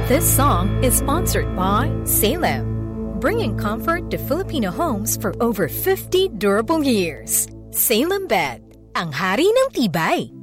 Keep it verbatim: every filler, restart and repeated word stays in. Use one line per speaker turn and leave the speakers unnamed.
This song is sponsored by Salem, bringing comfort to Filipino homes for over fifty durable years. Salem Bed, ang hari ng tibay.